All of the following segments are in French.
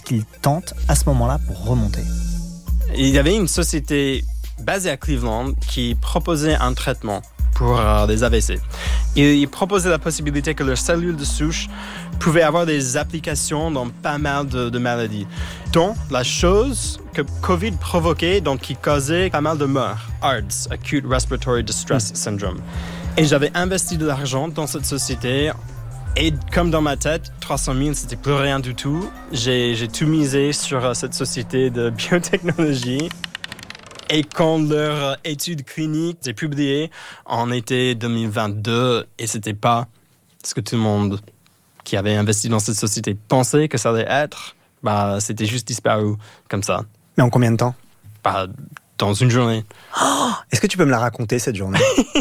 qu'il tente à ce moment-là pour remonter? Il y avait une société basée à Cleveland qui proposait un traitement pour les AVC. Il proposait la possibilité que leurs cellules de souche pouvaient avoir des applications dans pas mal de maladies, dont la chose que COVID provoquait, donc qui causait pas mal de morts, ARDS, Acute Respiratory Distress Syndrome. Et j'avais investi de l'argent dans cette société. Et comme dans ma tête, 300 000, c'était plus rien du tout. J'ai tout misé sur cette société de biotechnologie. Et quand leur étude clinique s'est publiée en été 2022, et c'était pas ce que tout le monde qui avait investi dans cette société pensait que ça allait être, c'était juste disparu comme ça. Mais en combien de temps? Dans une journée. Oh, est-ce que tu peux me la raconter, cette journée?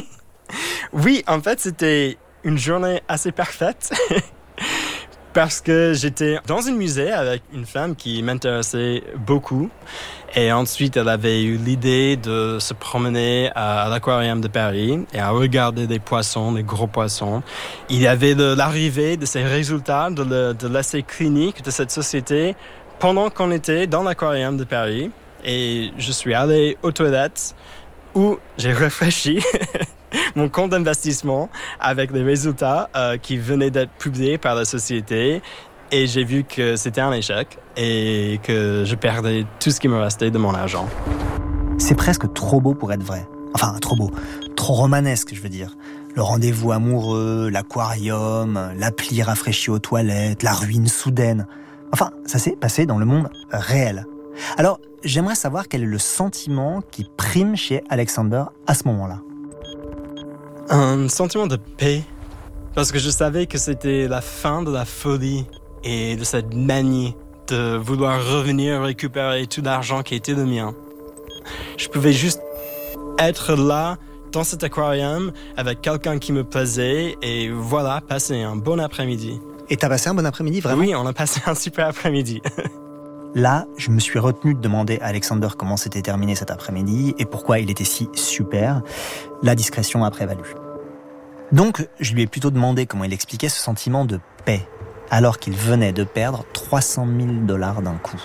Oui, en fait, c'était une journée assez parfaite parce que j'étais dans un musée avec une femme qui m'intéressait beaucoup. Et ensuite, elle avait eu l'idée de se promener à l'aquarium de Paris et à regarder des poissons, des gros poissons. Il y avait l'arrivée de ces résultats de l'essai clinique de cette société pendant qu'on était dans l'aquarium de Paris. Et je suis allé aux toilettes où j'ai réfléchi mon compte d'investissement avec les résultats qui venaient d'être publiés par la société. Et j'ai vu que c'était un échec et que je perdais tout ce qui me restait de mon argent. C'est presque trop beau pour être vrai. Enfin, trop beau. Trop romanesque, je veux dire. Le rendez-vous amoureux, l'aquarium, l'appli rafraîchie aux toilettes, la ruine soudaine. Enfin, ça s'est passé dans le monde réel. Alors, j'aimerais savoir quel est le sentiment qui prime chez Alexander à ce moment-là. Un sentiment de paix, parce que je savais que c'était la fin de la folie et de cette manie de vouloir revenir récupérer tout l'argent qui était le mien. Je pouvais juste être là, dans cet aquarium, avec quelqu'un qui me plaisait, et voilà, passer un bon après-midi. Et t'as passé un bon après-midi, vraiment? Oui, on a passé un super après-midi. Là, je me suis retenu de demander à Alexander comment s'était terminé cet après-midi et pourquoi il était si super. La discrétion a prévalu. Donc, je lui ai plutôt demandé comment il expliquait ce sentiment de paix, alors qu'il venait de perdre 300 000 $ d'un coup.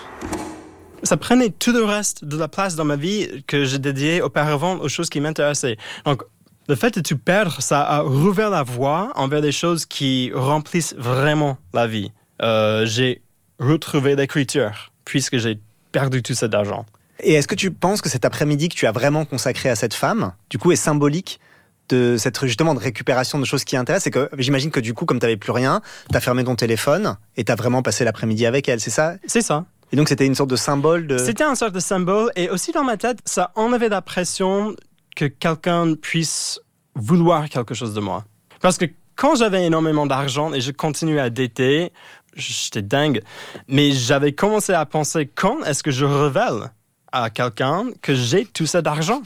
Ça prenait tout le reste de la place dans ma vie que j'ai dédié auparavant aux choses qui m'intéressaient. Donc, le fait de tout perdre, ça a rouvert la voie envers des choses qui remplissent vraiment la vie. J'ai retrouvé l'écriture, puisque j'ai perdu tout cet argent. Et est-ce que tu penses que cet après-midi que tu as vraiment consacré à cette femme, du coup, est symbolique de cette justement de récupération de choses qui intéressent? C'est que j'imagine que du coup, comme tu n'avais plus rien, tu as fermé ton téléphone et tu as vraiment passé l'après-midi avec elle, c'est ça? C'est ça. Et donc c'était une sorte de symbole de... C'était une sorte de symbole, et aussi dans ma tête, ça enlevait la pression que quelqu'un puisse vouloir quelque chose de moi. Parce que quand j'avais énormément d'argent et je continuais à dater, j'étais dingue, mais j'avais commencé à penser, quand est-ce que je révèle à quelqu'un que j'ai tout cet argent?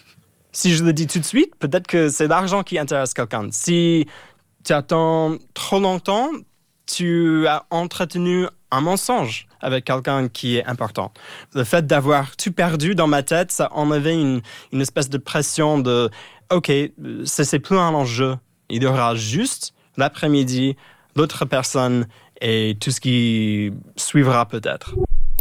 Si je le dis tout de suite, peut-être que c'est l'argent qui intéresse quelqu'un. Si tu attends trop longtemps, tu as entretenu un mensonge avec quelqu'un qui est important. Le fait d'avoir tout perdu dans ma tête, ça enlevait une espèce de pression de « OK, c'est plus un enjeu. Il y aura juste l'après-midi, l'autre personne et tout ce qui suivra peut-être. »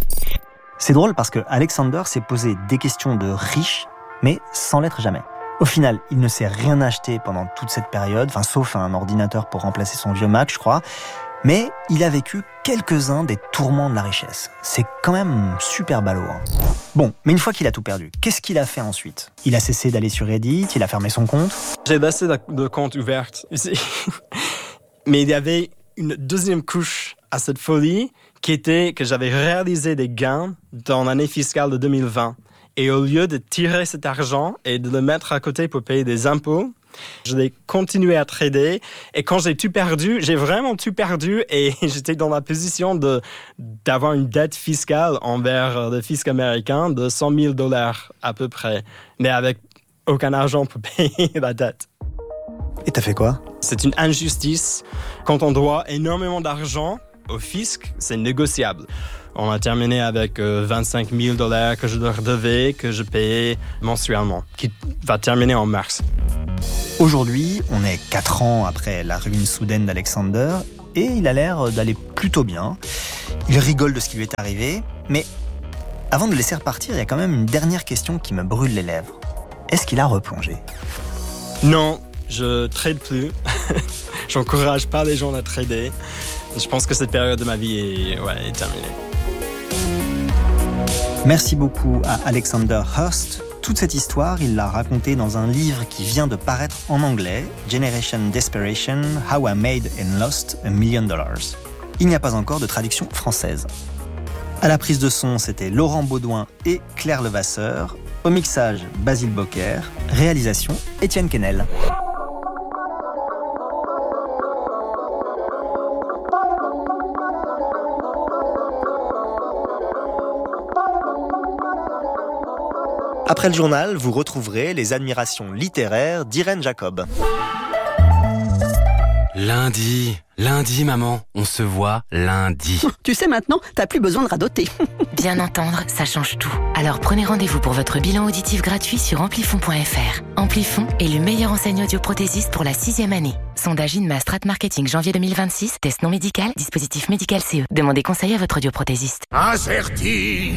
C'est drôle parce que Alexander s'est posé des questions de riche, mais sans l'être jamais. Au final, il ne s'est rien acheté pendant toute cette période, sauf un ordinateur pour remplacer son vieux Mac, je crois. Mais il a vécu quelques-uns des tourments de la richesse. C'est quand même super ballot. Bon, mais une fois qu'il a tout perdu, qu'est-ce qu'il a fait ensuite? Il a cessé d'aller sur Reddit, il a fermé son compte? J'ai laissé le compte ouvert. Mais il y avait une deuxième couche à cette folie qui était que j'avais réalisé des gains dans l'année fiscale de 2020. Et au lieu de tirer cet argent et de le mettre à côté pour payer des impôts, je l'ai continué à trader. Et quand j'ai tout perdu, j'ai vraiment tout perdu. Et j'étais dans la position d'avoir une dette fiscale envers le fisc américain de 100 000 $ à peu près. Mais avec aucun argent pour payer la dette. Et t'as fait quoi? C'est une injustice. Quand on doit énormément d'argent au fisc, c'est négociable. On a terminé avec 25 000 $ que je leur devais, que je payais mensuellement, qui va terminer en mars. Aujourd'hui, on est 4 ans après la ruine soudaine d'Alexander, et il a l'air d'aller plutôt bien. Il rigole de ce qui lui est arrivé, mais avant de le laisser repartir, il y a quand même une dernière question qui me brûle les lèvres. Est-ce qu'il a replongé ? Non, je trade plus. J'encourage pas les gens à trader. Je pense que cette période de ma vie est terminée. Merci beaucoup à Alexander Hurst. Toute cette histoire, il l'a racontée dans un livre qui vient de paraître en anglais, Generation Desperation, How I Made and Lost $1 Million. Il n'y a pas encore de traduction française. À la prise de son, c'était Laurent Baudouin et Claire Levasseur. Au mixage, Basile Bocquer. Réalisation, Étienne Quesnel. Après le journal, vous retrouverez les admirations littéraires d'Irène Jacob. Lundi, maman, on se voit lundi. Tu sais maintenant, t'as plus besoin de radoter. Bien entendre, ça change tout. Alors prenez rendez-vous pour votre bilan auditif gratuit sur amplifon.fr. Amplifon est le meilleur enseigne audioprothésiste pour la 6e année. Sondage INMA Strat Marketing janvier 2026, test non médical, dispositif médical CE. Demandez conseil à votre audioprothésiste. Azerty.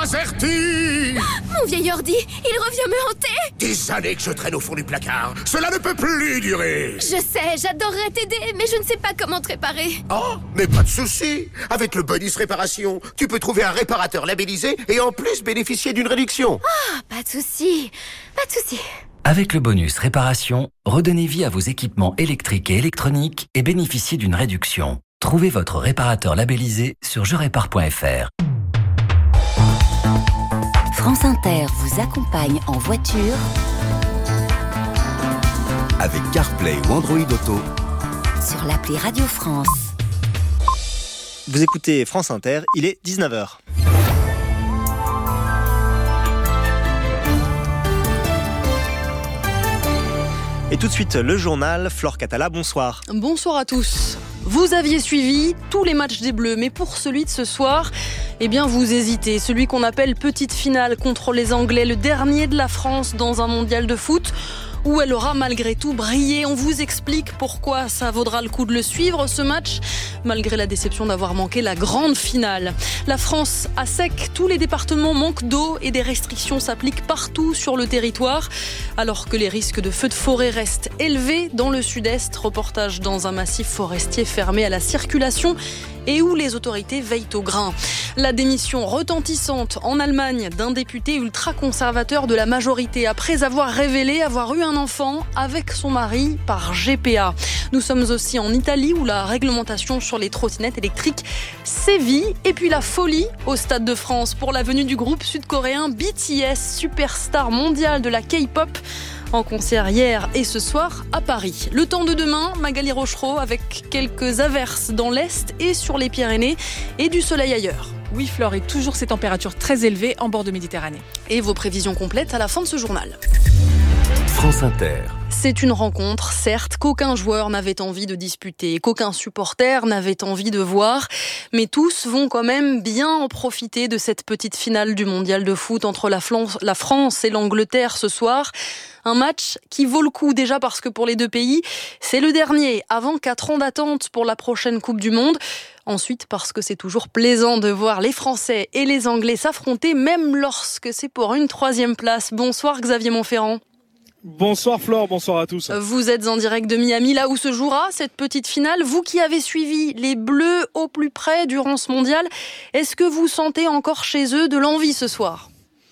Mon vieil ordi, il revient me hanter. Des années que je traîne au fond du placard. Cela ne peut plus durer. Je sais, j'adorerais t'aider, mais je ne sais pas comment te réparer. Oh, mais pas de souci. Avec le bonus réparation, tu peux trouver un réparateur labellisé et en plus bénéficier d'une réduction. Ah, pas de souci. Avec le bonus réparation, redonnez vie à vos équipements électriques et électroniques et bénéficiez d'une réduction. Trouvez votre réparateur labellisé sur jerépare.fr. France Inter vous accompagne en voiture avec CarPlay ou Android Auto sur l'appli Radio France. Vous écoutez France Inter, il est 19h. Et tout de suite, le journal. Flore Catala, bonsoir. Bonsoir à tous. Vous aviez suivi tous les matchs des Bleus, mais pour celui de ce soir, eh bien vous hésitez. Celui qu'on appelle petite finale contre les Anglais, le dernier de la France dans un mondial de foot, où elle aura malgré tout brillé. On vous explique pourquoi ça vaudra le coup de le suivre, ce match, malgré la déception d'avoir manqué la grande finale. La France à sec, tous les départements manquent d'eau et des restrictions s'appliquent partout sur le territoire, alors que les risques de feux de forêt restent élevés dans le sud-est. Reportage dans un massif forestier fermé à la circulation et où les autorités veillent au grain. La démission retentissante en Allemagne d'un député ultra-conservateur de la majorité après avoir révélé avoir eu un enfant avec son mari par GPA. Nous sommes aussi en Italie où la réglementation sur les trottinettes électriques sévit. Et puis la folie au Stade de France pour la venue du groupe sud-coréen BTS, superstar mondiale de la K-pop, en concert hier et ce soir à Paris. Le temps de demain, Magali Rochereau, avec quelques averses dans l'Est et sur les Pyrénées et du soleil ailleurs. Oui, Flore, et toujours ces températures très élevées en bord de Méditerranée. Et vos prévisions complètes à la fin de ce journal. France Inter. C'est une rencontre, certes, qu'aucun joueur n'avait envie de disputer, qu'aucun supporter n'avait envie de voir, mais tous vont quand même bien en profiter de cette petite finale du mondial de foot entre la France et l'Angleterre ce soir. Un match qui vaut le coup déjà parce que pour les deux pays, c'est le dernier avant 4 ans d'attente pour la prochaine Coupe du Monde. Ensuite, parce que c'est toujours plaisant de voir les Français et les Anglais s'affronter, même lorsque c'est pour une 3e place. Bonsoir Xavier Montferrand. Bonsoir Flore, bonsoir à tous. Vous êtes en direct de Miami, là où se jouera cette petite finale. Vous qui avez suivi les Bleus au plus près durant ce mondial, est-ce que vous sentez encore chez eux de l'envie ce soir ?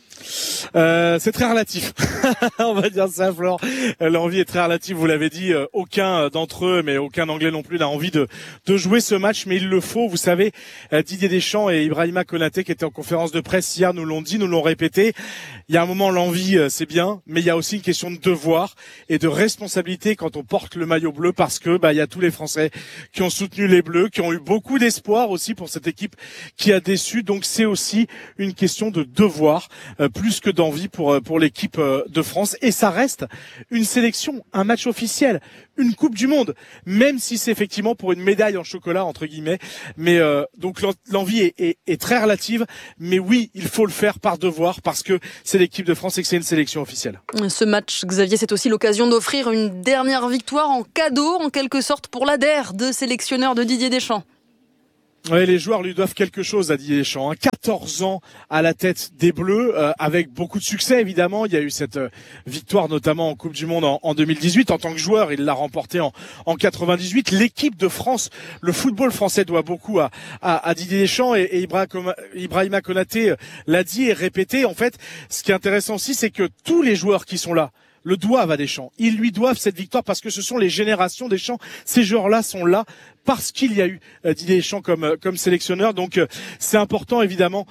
C'est très relatif. On va dire ça, Flore. L'envie est très relative, vous l'avez dit. Aucun d'entre eux, mais aucun Anglais non plus, n'a envie de jouer ce match, mais il le faut. Vous savez, Didier Deschamps et Ibrahima Konaté, qui étaient en conférence de presse hier, nous l'ont dit, nous l'ont répété. Il y a un moment, l'envie, c'est bien, mais il y a aussi une question de devoir et de responsabilité quand on porte le maillot bleu, parce que il y a tous les Français qui ont soutenu les Bleus, qui ont eu beaucoup d'espoir aussi pour cette équipe qui a déçu. Donc c'est aussi une question de devoir, plus que d'envie pour l'équipe de France. Et ça reste une sélection, un match officiel, une Coupe du Monde, même si c'est effectivement pour une médaille en chocolat entre guillemets. Mais donc l'envie est très relative. Mais oui, il faut le faire par devoir parce que c'est l'équipe de France et que c'est une sélection officielle. Ce match, Xavier, c'est aussi l'occasion d'offrir une dernière victoire en cadeau, en quelque sorte, pour l'ADER de sélectionneur de Didier Deschamps. Ouais, les joueurs lui doivent quelque chose à Didier Deschamps. 14 ans à la tête des Bleus, avec beaucoup de succès évidemment. Il y a eu cette victoire notamment en Coupe du Monde en 2018. En tant que joueur, il l'a remporté en 98. L'équipe de France, le football français doit beaucoup à Didier Deschamps et Ibrahima Konaté l'a dit et répété. En fait, ce qui est intéressant aussi, c'est que tous les joueurs qui sont là le doivent à Deschamps. Ils lui doivent cette victoire parce que ce sont les générations Deschamps. Ces joueurs-là sont là parce qu'il y a eu Didier Deschamps comme sélectionneur. Donc c'est important évidemment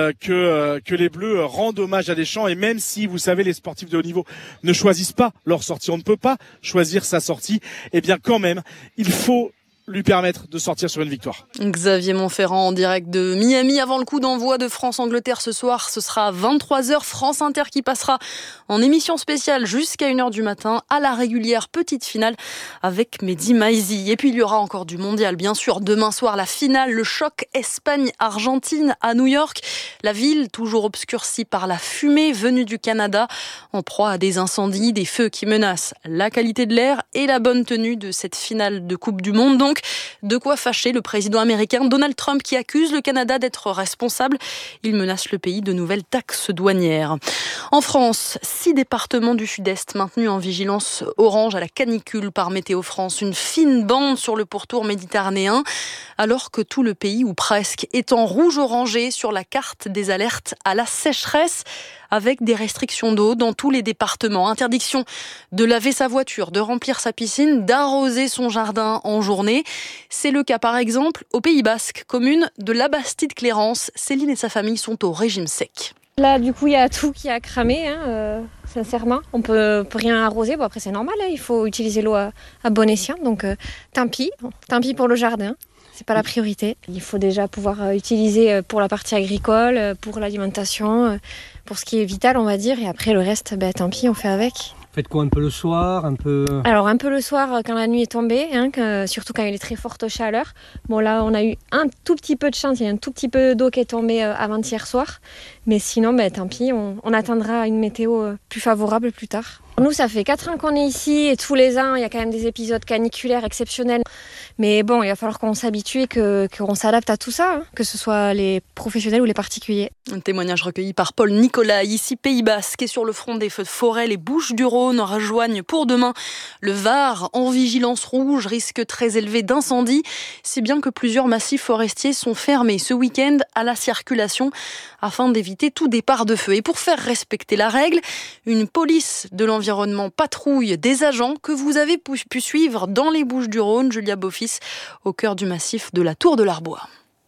que les Bleus rendent hommage à Deschamps. Et même si, vous savez, les sportifs de haut niveau ne choisissent pas leur sortie, on ne peut pas choisir sa sortie, eh bien quand même, il faut lui permettre de sortir sur une victoire. Xavier Montferrand en direct de Miami avant le coup d'envoi de France-Angleterre ce soir. Ce sera à 23h. France Inter qui passera en émission spéciale jusqu'à 1h du matin à la régulière petite finale avec Mehdi Maizi. Et puis il y aura encore du mondial, bien sûr. Demain soir, la finale, le choc Espagne-Argentine à New York. La ville, toujours obscurcie par la fumée venue du Canada, en proie à des incendies, des feux qui menacent la qualité de l'air et la bonne tenue de cette finale de Coupe du Monde. Donc, de quoi fâcher le président américain Donald Trump qui accuse le Canada d'être responsable. Il menace le pays de nouvelles taxes douanières. En France, 6 départements du Sud-Est maintenus en vigilance orange à la canicule par Météo France. Une fine bande sur le pourtour méditerranéen, alors que tout le pays, ou presque, est en rouge orangé sur la carte des alertes à la sécheresse, avec des restrictions d'eau dans tous les départements. Interdiction de laver sa voiture, de remplir sa piscine, d'arroser son jardin en journée. C'est le cas par exemple au Pays Basque, commune de Labastide-Clérance. Céline et sa famille sont au régime sec. Là, du coup, il y a tout qui a cramé, sincèrement. On peut rien arroser. Bon, après, c'est normal, il faut utiliser l'eau à bon escient. Donc, tant pis pour le jardin. C'est pas la priorité. Il faut déjà pouvoir utiliser pour la partie agricole, pour l'alimentation, pour ce qui est vital, on va dire. Et après, le reste, tant pis, on fait avec. Faites quoi, un peu le soir, un peu... Alors un peu le soir quand la nuit est tombée, surtout quand il y a eu très forte chaleur. Bon là on a eu un tout petit peu de chance, il y a un tout petit peu d'eau qui est tombée avant-hier soir. Mais sinon tant pis, on attendra une météo plus favorable plus tard. Nous ça fait 4 ans qu'on est ici et tous les ans il y a quand même des épisodes caniculaires exceptionnels. Mais bon, il va falloir qu'on s'habitue et qu'on s'adapte à tout ça, que ce soit les professionnels ou les particuliers. Un témoignage recueilli par Paul Nicolas, ici Pays Basque, et sur le front des feux de forêt, les Bouches-du-Rhône rejoignent pour demain le Var en vigilance rouge, risque très élevé d'incendie. Si bien que plusieurs massifs forestiers sont fermés ce week-end à la circulation afin d'éviter tout départ de feu. Et pour faire respecter la règle, une police de l'environnement patrouille des agents que vous avez pu suivre dans les Bouches-du-Rhône, Julia Beaufils, au cœur du massif de la Tour de l'Arbois.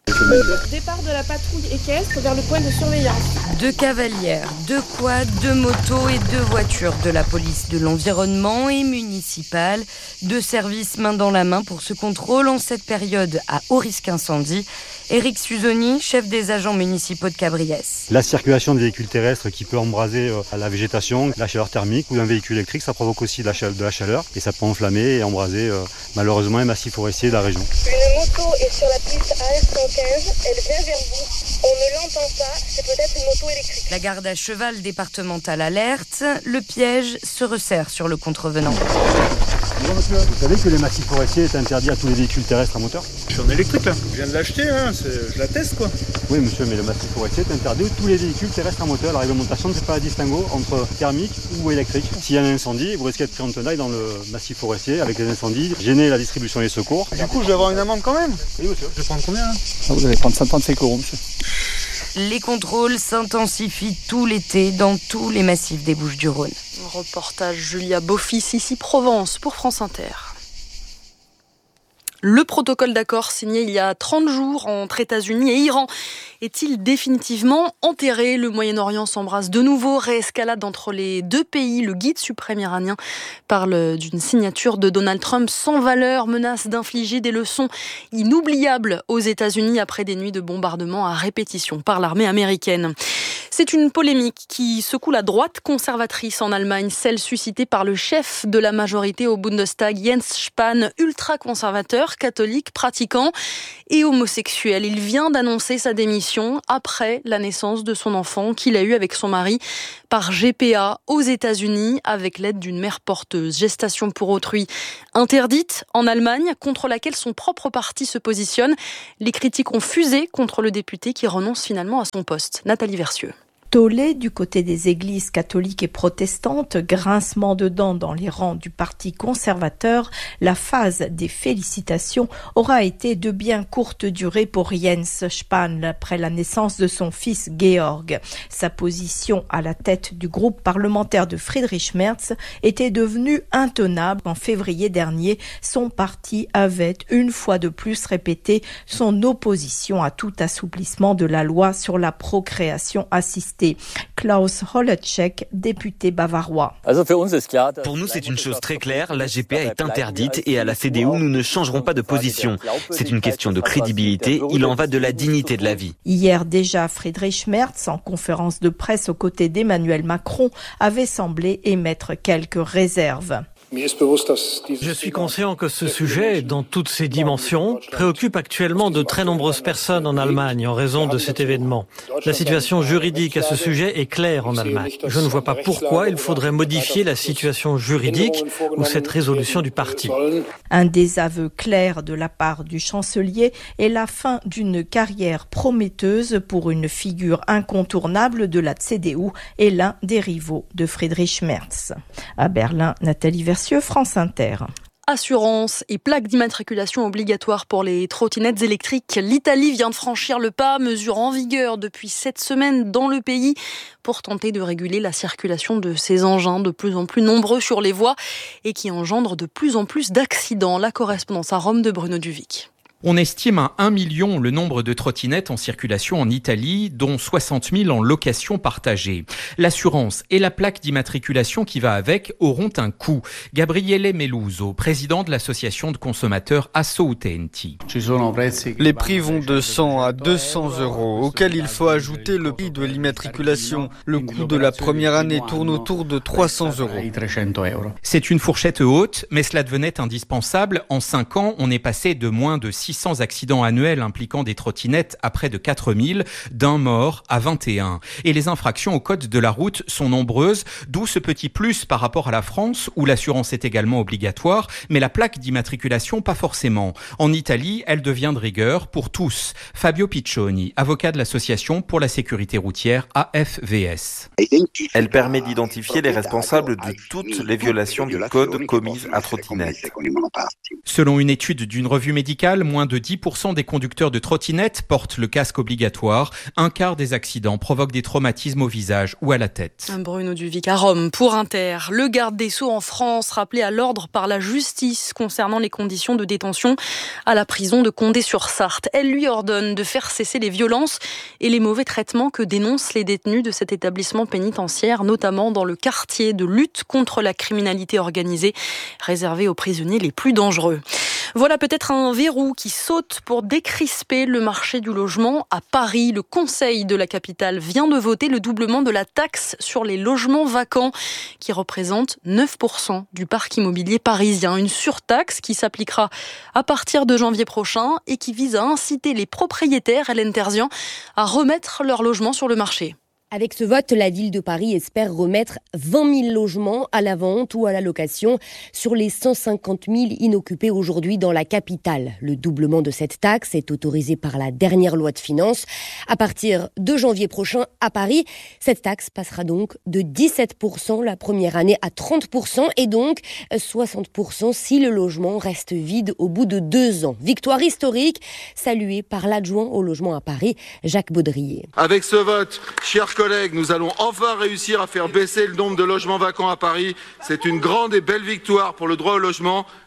Départ de la patrouille équestre vers le point de surveillance. 2 cavalières, 2 quads, 2 motos et 2 voitures de la police de l'environnement et municipale. 2 services main dans la main pour ce contrôle en cette période à haut risque incendie. Éric Suzoni, chef des agents municipaux de Cabriès. La circulation des véhicules terrestres qui peut embraser la végétation, la chaleur thermique ou d'un véhicule électrique, ça provoque aussi de la chaleur et ça peut enflammer et embraser malheureusement un massif forestier de la région. Une moto est sur la piste AR115, elle vient vers vous. On ne l'entend pas, c'est peut-être une moto électrique. La garde à cheval départementale alerte, le piège se resserre sur le contrevenant. Bonjour monsieur, vous savez que les massifs forestiers est interdit à tous les véhicules terrestres à moteur? Je suis en électrique là, je viens de l'acheter, je la teste quoi. Oui monsieur, mais le massif forestier est interdit à tous les véhicules terrestres à moteur. La réglementation ne fait pas un distinguo entre thermique ou électrique. S'il y a un incendie, vous risquez d'être pris en tenaille dans le massif forestier avec les incendies, gêner la distribution et les secours. Du coup je vais avoir une amende quand même? Oui monsieur. Je vais prendre combien là? Vous allez prendre 135 € monsieur. Les contrôles s'intensifient tout l'été dans tous les massifs des Bouches-du-Rhône. Reportage Julia Beaufils, ici Provence, pour France Inter. Le protocole d'accord signé il y a 30 jours entre États-Unis et Iran est-il définitivement enterré? Le Moyen-Orient s'embrasse de nouveau, réescalade entre les deux pays. Le guide suprême iranien parle d'une signature de Donald Trump sans valeur, menace d'infliger des leçons inoubliables aux États-Unis après des nuits de bombardements à répétition par l'armée américaine. C'est une polémique qui secoue la droite conservatrice en Allemagne, celle suscitée par le chef de la majorité au Bundestag, Jens Spahn, ultra-conservateur, catholique, pratiquant et homosexuel. Il vient d'annoncer sa démission après la naissance de son enfant qu'il a eu avec son mari par GPA aux États-Unis avec l'aide d'une mère porteuse. Gestation pour autrui interdite en Allemagne, contre laquelle son propre parti se positionne. Les critiques ont fusé contre le député qui renonce finalement à son poste. Nathalie Versieux. Tollé du côté des églises catholiques et protestantes, grincement de dents dans les rangs du parti conservateur, la phase des félicitations aura été de bien courte durée pour Jens Spahn après la naissance de son fils Georg. Sa position à la tête du groupe parlementaire de Friedrich Merz était devenue intenable. En février dernier, son parti avait une fois de plus répété son opposition à tout assouplissement de la loi sur la procréation assistée. Klaus Holleczek, député bavarois. Pour nous, c'est une chose très claire, la GPA est interdite et à la CDU, nous ne changerons pas de position. C'est une question de crédibilité, il en va de la dignité de la vie. Hier déjà, Friedrich Merz, en conférence de presse aux côtés d'Emmanuel Macron, avait semblé émettre quelques réserves. Je suis conscient que ce sujet, dans toutes ses dimensions, préoccupe actuellement de très nombreuses personnes en Allemagne en raison de cet événement. La situation juridique à ce sujet est claire en Allemagne. Je ne vois pas pourquoi il faudrait modifier la situation juridique ou cette résolution du parti. Un désaveu clair de la part du chancelier et la fin d'une carrière prometteuse pour une figure incontournable de la CDU et l'un des rivaux de Friedrich Merz. À Berlin, Nathalie Versieux, France Inter. Assurance et plaque d'immatriculation obligatoire pour les trottinettes électriques. L'Italie vient de franchir le pas, mesure en vigueur depuis 7 semaines dans le pays pour tenter de réguler la circulation de ces engins de plus en plus nombreux sur les voies et qui engendrent de plus en plus d'accidents. La correspondance à Rome de Bruno Duvic. On estime à 1 million le nombre de trottinettes en circulation en Italie, dont 60 000 en location partagée. L'assurance et la plaque d'immatriculation qui va avec auront un coût. Gabriele Meluso, président de l'association de consommateurs Assoutenti. Les prix vont de 100 à 200 €, auxquels il faut ajouter le prix de l'immatriculation. Le coût de la première année tourne autour de 300 €. C'est une fourchette haute, mais cela devenait indispensable. En 5 ans, on est passé de moins de 600 accidents annuels impliquant des trottinettes à près de 4000, d'un mort à 21. Et les infractions au code de la route sont nombreuses, d'où ce petit plus par rapport à la France, où l'assurance est également obligatoire, mais la plaque d'immatriculation pas forcément. En Italie, elle devient de rigueur pour tous. Fabio Piccioni, avocat de l'association pour la sécurité routière AFVS. Elle permet d'identifier les responsables de toutes les violations du code commises à trottinette. Selon une étude d'une revue médicale, moins de 10% des conducteurs de trottinettes portent le casque obligatoire. Un quart des accidents provoquent des traumatismes au visage ou à la tête. Bruno Duvic à Rome pour Inter. Le garde des Sceaux en France, rappelé à l'ordre par la justice concernant les conditions de détention à la prison de Condé-sur-Sarthe. Elle lui ordonne de faire cesser les violences et les mauvais traitements que dénoncent les détenus de cet établissement pénitentiaire, notamment dans le quartier de lutte contre la criminalité organisée, réservé aux prisonniers les plus dangereux. Voilà peut-être un verrou qui saute pour décrisper le marché du logement à Paris. Le Conseil de la capitale vient de voter le doublement de la taxe sur les logements vacants qui représente 9% du parc immobilier parisien. Une surtaxe qui s'appliquera à partir de janvier prochain et qui vise à inciter les propriétaires, Hélène Terzian, à remettre leur logement sur le marché. Avec ce vote, la ville de Paris espère remettre 20 000 logements à la vente ou à la location sur les 150 000 inoccupés aujourd'hui dans la capitale. Le doublement de cette taxe est autorisé par la dernière loi de finances. À partir de janvier prochain, à Paris, cette taxe passera donc de 17% la première année à 30% et donc 60% si le logement reste vide au bout de 2 ans. Victoire historique saluée par l'adjoint au logement à Paris, Jacques Baudrier. Avec ce vote, chers collègues, nous allons enfin réussir à faire baisser le nombre de logements vacants à Paris. C'est une grande et belle victoire pour le droit au logement.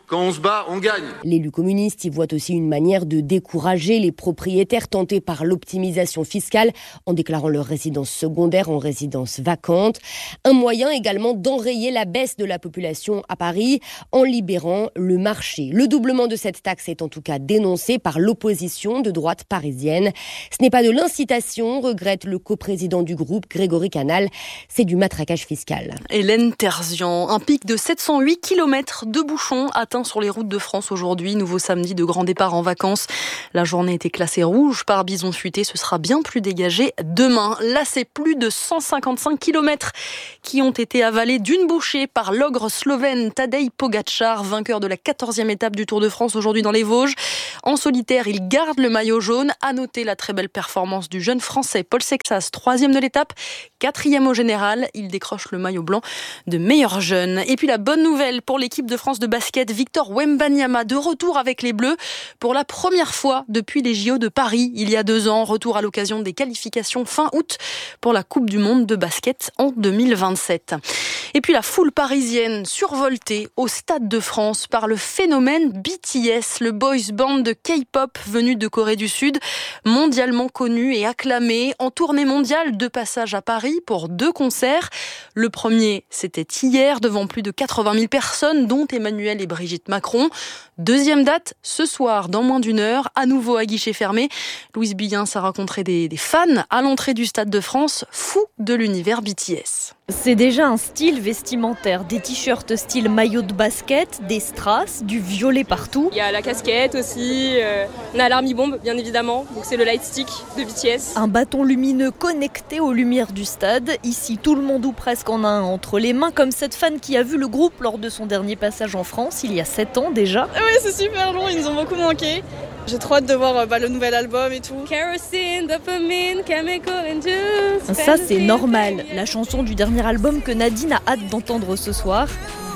Quand on se bat, on gagne. L'élu communiste y voit aussi une manière de décourager les propriétaires tentés par l'optimisation fiscale en déclarant leur résidence secondaire en résidence vacante. Un moyen également d'enrayer la baisse de la population à Paris en libérant le marché. Le doublement de cette taxe est en tout cas dénoncé par l'opposition de droite parisienne. Ce n'est pas de l'incitation, regrette le coprésident du groupe, Grégory Canal. C'est du matraquage fiscal. Hélène Terzian, un pic de 708 km de bouchons atteint sur les routes de France aujourd'hui. Nouveau samedi de grand départ en vacances. La journée était classée rouge par bison futé. Ce sera bien plus dégagé demain. Là, c'est plus de 155 km qui ont été avalés d'une bouchée par l'ogre slovène Tadej Pogačar, vainqueur de la 14e étape du Tour de France aujourd'hui dans les Vosges. En solitaire, il garde le maillot jaune. À noter la très belle performance du jeune français Paul Sexas, 3e de l'étape, 4e au général. Il décroche le maillot blanc de meilleur jeune. Et puis la bonne nouvelle pour l'équipe de France de basket, Victor Wembanyama de retour avec les Bleus pour la première fois depuis les JO de Paris il y a 2 ans. Retour à l'occasion des qualifications fin août pour la Coupe du Monde de basket en 2027. Et puis la foule parisienne survoltée au Stade de France par le phénomène BTS, le boys band de K-pop venu de Corée du Sud, mondialement connu et acclamé, en tournée mondiale de passage à Paris pour 2 concerts. Le premier, c'était hier devant plus de 80 000 personnes, dont Emmanuel et Brigitte Macron. Deuxième date, ce soir, dans moins d'1 heure, à nouveau à guichet fermé. Louise Billens a rencontré des fans à l'entrée du Stade de France, fous de l'univers BTS. C'est déjà un style vestimentaire, des t-shirts style maillot de basket, des strass, du violet partout. Il y a la casquette aussi, on a l'army-bombe bien évidemment, donc c'est le light stick de BTS. Un bâton lumineux connecté aux lumières du stade. Ici, tout le monde ou presque en a un entre les mains, comme cette fan qui a vu le groupe lors de son dernier passage en France, il y a 7 ans déjà. Oui, c'est super long, ils nous ont beaucoup manqué. J'ai trop hâte de voir le nouvel album et tout. Kerosene, dopamine, chemical and juice. Ça, c'est normal. La chanson du dernier album que Nadine a hâte d'entendre ce soir.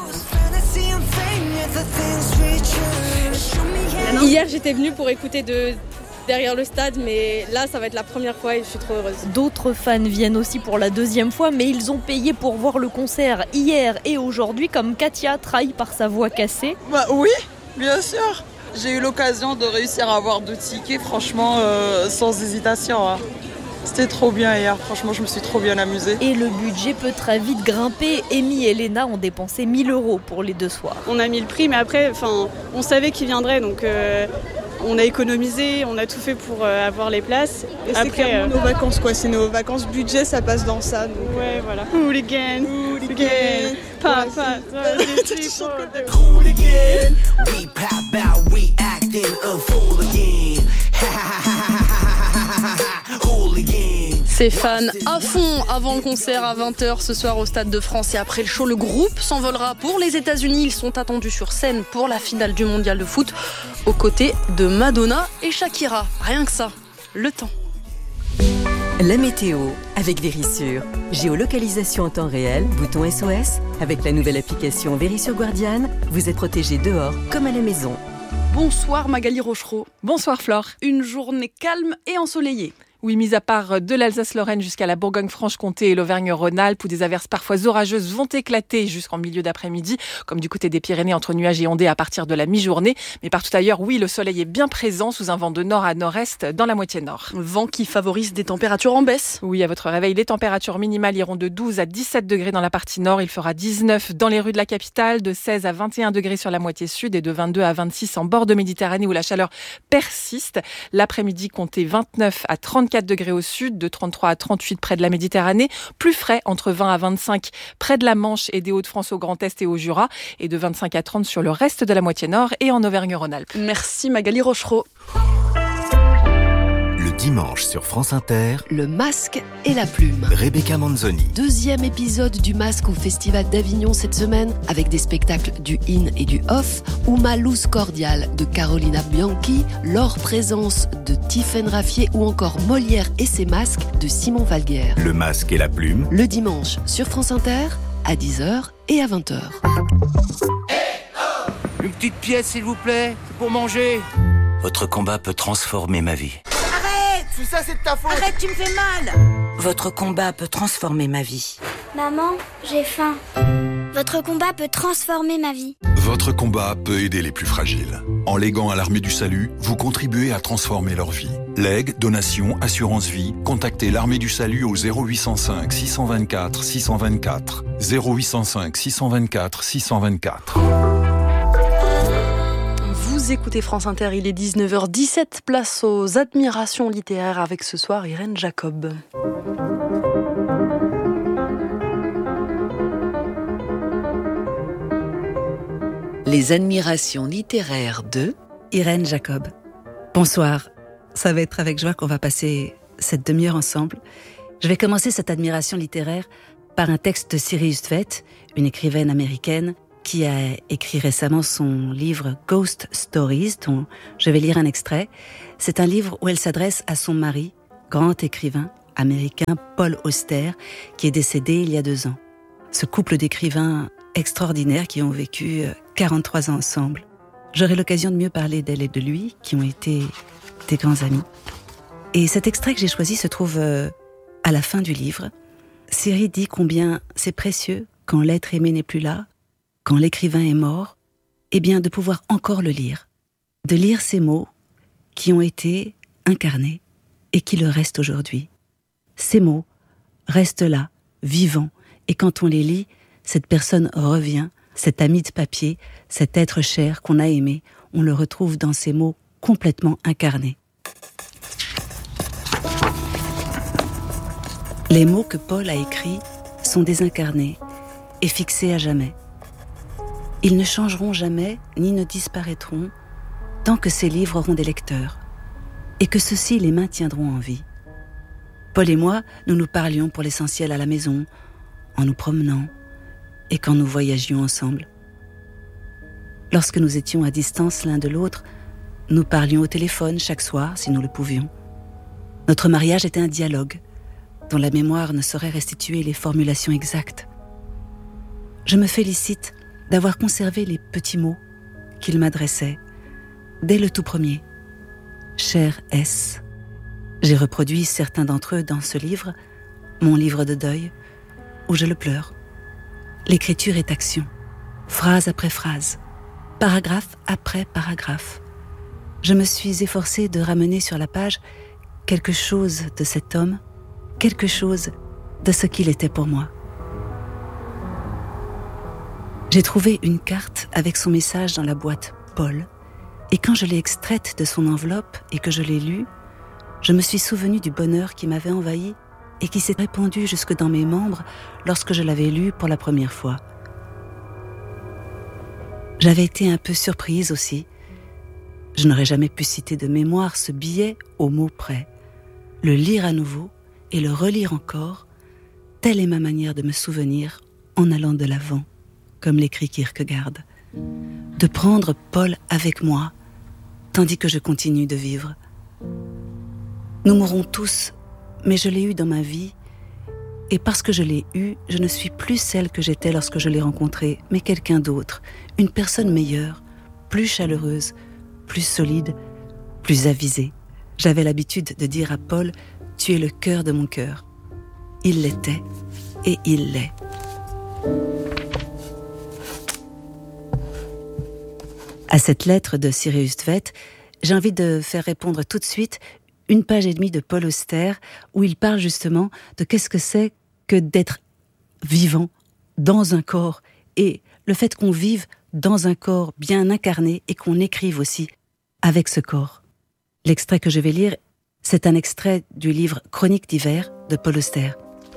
Hier, j'étais venue pour écouter derrière le stade, mais là, ça va être la première fois et je suis trop heureuse. D'autres fans viennent aussi pour la 2e fois, mais ils ont payé pour voir le concert hier et aujourd'hui, comme Katia, trahie par sa voix cassée. Oui, bien sûr. J'ai eu l'occasion de réussir à avoir 2 tickets, franchement, sans hésitation. Hein. C'était trop bien hier, franchement, je me suis trop bien amusée. Et le budget peut très vite grimper. Amy et Léna ont dépensé 1 000 € pour les 2 soirs. On a mis le prix, mais après, on savait qu'ils viendraient, donc on a économisé, on a tout fait pour avoir les places. Et après, c'est clairement nos vacances, quoi. C'est nos vacances budget, ça passe dans ça. Donc, ouais, voilà. Hooligan, Papa, Hooligan, we pop out, we acting a fool again. Ces fans à fond avant le concert à 20h ce soir au Stade de France. Et après le show, le groupe s'envolera pour les États-Unis. Ils sont attendus sur scène pour la finale du mondial de foot aux côtés de Madonna et Shakira. Rien que ça, le temps. La météo avec Vérissure. Géolocalisation en temps réel, bouton SOS. Avec la nouvelle application Vérissure Guardian, vous êtes protégé dehors comme à la maison. Bonsoir Magali Rochereau. Bonsoir Flore. Une journée calme et ensoleillée. Oui, mis à part de l'Alsace-Lorraine jusqu'à la Bourgogne-Franche-Comté et l'Auvergne-Rhône-Alpes, où des averses parfois orageuses vont éclater jusqu'en milieu d'après-midi, comme du côté des Pyrénées entre nuages et ondées à partir de la mi-journée. Mais partout ailleurs, oui, le soleil est bien présent sous un vent de nord à nord-est dans la moitié nord. Vent qui favorise des températures en baisse. Oui, à votre réveil, les températures minimales iront de 12 à 17 degrés dans la partie nord. Il fera 19 dans les rues de la capitale, de 16 à 21 degrés sur la moitié sud et de 22 à 26 en bord de Méditerranée où la chaleur persiste. L'après-midi, comptez 29 à 34 degrés au sud, de 33 à 38 près de la Méditerranée, plus frais entre 20 à 25 près de la Manche et des Hauts-de-France au Grand Est et au Jura, et de 25 à 30 sur le reste de la moitié nord et en Auvergne-Rhône-Alpes. Merci Magali Rochereau. Le dimanche sur France Inter, Le Masque et la Plume. Rebecca Manzoni. 2e épisode du Masque au Festival d'Avignon cette semaine, avec des spectacles du in et du off, Uma Luz Cordial de Carolina Bianchi, L'Or Présence de Tiffaine Raffier ou encore Molière et ses masques de Simon Valguerre. Le Masque et la Plume. Le dimanche sur France Inter, à 10h et à 20h. Une petite pièce s'il vous plaît, c'est pour manger. Votre combat peut transformer ma vie. Tout ça, c'est de ta faute. Arrête, tu me fais mal. Votre combat peut transformer ma vie. Maman, j'ai faim. Votre combat peut transformer ma vie. Votre combat peut aider les plus fragiles. En léguant à l'Armée du Salut, vous contribuez à transformer leur vie. Legs, donations, assurance vie, contactez l'Armée du Salut au 0805 624 624. 0805 624 624. Vous écoutez France Inter, il est 19h17, place aux admirations littéraires avec ce soir Irène Jacob. Les admirations littéraires de Irène Jacob. Bonsoir, ça va être avec joie qu'on va passer cette demi-heure ensemble. Je vais commencer cette admiration littéraire par un texte de Sirius Tvet, une écrivaine américaine qui a écrit récemment son livre Ghost Stories, dont je vais lire un extrait. C'est un livre où elle s'adresse à son mari, grand écrivain américain Paul Auster, qui est décédé il y a 2 ans. Ce couple d'écrivains extraordinaires qui ont vécu 43 ans ensemble. J'aurai l'occasion de mieux parler d'elle et de lui, qui ont été des grands amis. Et cet extrait que j'ai choisi se trouve à la fin du livre. Siri dit combien c'est précieux quand l'être aimé n'est plus là, quand l'écrivain est mort, eh bien de pouvoir encore le lire. De lire ces mots qui ont été incarnés et qui le restent aujourd'hui. Ces mots restent là, vivants, et quand on les lit, cette personne revient, cet ami de papier, cet être cher qu'on a aimé, on le retrouve dans ces mots complètement incarnés. Les mots que Paul a écrits sont désincarnés et fixés à jamais. Ils ne changeront jamais ni ne disparaîtront tant que ces livres auront des lecteurs et que ceux-ci les maintiendront en vie. Paul et moi, nous nous parlions pour l'essentiel à la maison, en nous promenant et quand nous voyagions ensemble. Lorsque nous étions à distance l'un de l'autre, nous parlions au téléphone chaque soir si nous le pouvions. Notre mariage était un dialogue dont la mémoire ne saurait restituer les formulations exactes. Je me félicite d'avoir conservé les petits mots qu'il m'adressait dès le tout premier. Cher S. J'ai reproduit certains d'entre eux dans ce livre, mon livre de deuil, où je le pleure. L'écriture est action, phrase après phrase, paragraphe après paragraphe. Je me suis efforcée de ramener sur la page quelque chose de cet homme, quelque chose de ce qu'il était pour moi. J'ai trouvé une carte avec son message dans la boîte Paul, et quand je l'ai extraite de son enveloppe et que je l'ai lue, je me suis souvenue du bonheur qui m'avait envahi et qui s'est répandu jusque dans mes membres lorsque je l'avais lu pour la première fois. J'avais été un peu surprise aussi. Je n'aurais jamais pu citer de mémoire ce billet au mot près. Le lire à nouveau et le relire encore, telle est ma manière de me souvenir en allant de l'avant, comme l'écrit Kierkegaard. De prendre Paul avec moi, tandis que je continue de vivre. Nous mourrons tous, mais je l'ai eu dans ma vie, et parce que je l'ai eu, je ne suis plus celle que j'étais lorsque je l'ai rencontré, mais quelqu'un d'autre, une personne meilleure, plus chaleureuse, plus solide, plus avisée. J'avais l'habitude de dire à Paul « Tu es le cœur de mon cœur ». Il l'était, et il l'est. À cette lettre de Sirius Tvet, j'ai envie de faire répondre tout de suite 1 page et demie de Paul Auster, où il parle justement de qu'est-ce que c'est que d'être vivant dans un corps, et le fait qu'on vive dans un corps bien incarné et qu'on écrive aussi avec ce corps. L'extrait que je vais lire, c'est un extrait du livre Chroniques d'hiver de Paul Auster.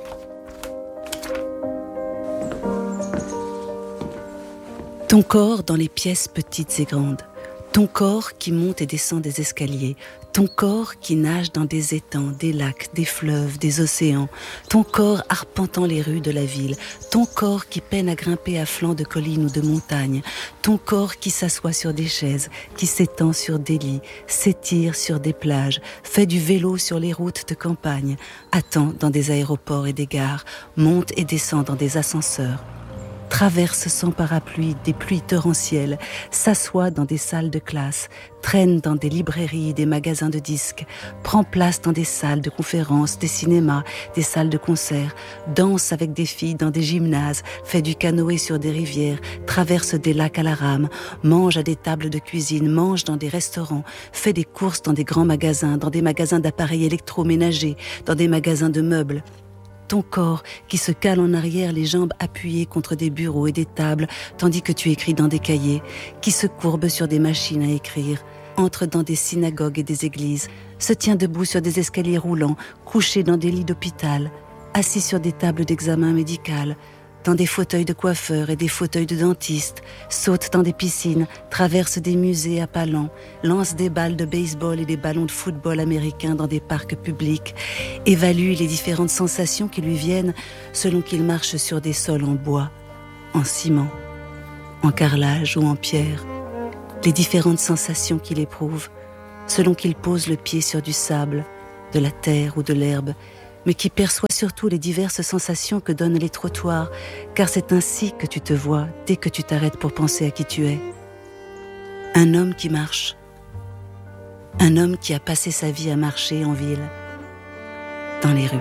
Ton corps dans les pièces petites et grandes, ton corps qui monte et descend des escaliers, ton corps qui nage dans des étangs, des lacs, des fleuves, des océans, ton corps arpentant les rues de la ville, ton corps qui peine à grimper à flanc de collines ou de montagnes, ton corps qui s'assoit sur des chaises, qui s'étend sur des lits, s'étire sur des plages, fait du vélo sur les routes de campagne, attend dans des aéroports et des gares, monte et descend dans des ascenseurs. traverse sans parapluie des pluies torrentielles, s'assoit dans des salles de classe, traîne dans des librairies et des magasins de disques, prend place dans des salles de conférences, des cinémas, des salles de concert, danse avec des filles dans des gymnases, fait du canoë sur des rivières, traverse des lacs à la rame, mange à des tables de cuisine, mange dans des restaurants, fait des courses dans des grands magasins, dans des magasins d'appareils électroménagers, dans des magasins de meubles. Ton corps qui se cale en arrière, les jambes appuyées contre des bureaux et des tables, tandis que tu écris dans des cahiers, qui se courbe sur des machines à écrire, entre dans des synagogues et des églises, se tient debout sur des escaliers roulants, couché dans des lits d'hôpital, assis sur des tables d'examen médical, dans des fauteuils de coiffeurs et des fauteuils de dentistes, saute dans des piscines, traverse des musées à pas lents, lance des balles de baseball et des ballons de football américains dans des parcs publics, évalue les différentes sensations qui lui viennent selon qu'il marche sur des sols en bois, en ciment, en carrelage ou en pierre, les différentes sensations qu'il éprouve selon qu'il pose le pied sur du sable, de la terre ou de l'herbe, mais qui perçoit surtout les diverses sensations que donnent les trottoirs, car c'est ainsi que tu te vois dès que tu t'arrêtes pour penser à qui tu es. Un homme qui marche. Un homme qui a passé sa vie à marcher en ville, dans les rues.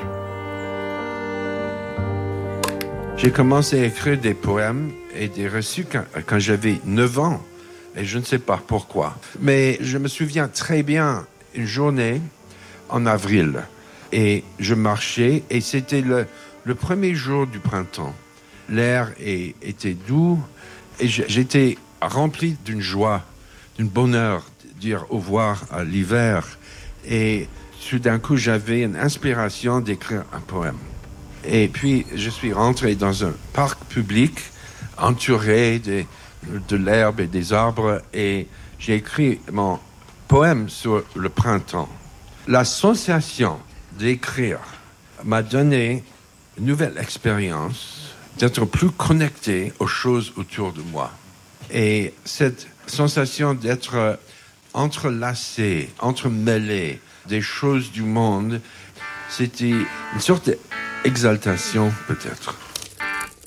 J'ai commencé à écrire des poèmes et des récits quand j'avais 9 ans, et je ne sais pas pourquoi. Mais je me souviens très bien une journée en avril. Et je marchais, et c'était le premier jour du printemps. L'air était doux, et j'étais rempli d'une joie, d'un bonheur, de dire au revoir à l'hiver. Et tout d'un coup, j'avais une inspiration d'écrire un poème. Et puis, je suis rentré dans un parc public, entouré de l'herbe et des arbres, et j'ai écrit mon poème sur le printemps. La sensation d'écrire m'a donné une nouvelle expérience d'être plus connecté aux choses autour de moi. Et cette sensation d'être entrelacé, entremêlé des choses du monde, c'était une sorte d'exaltation peut-être.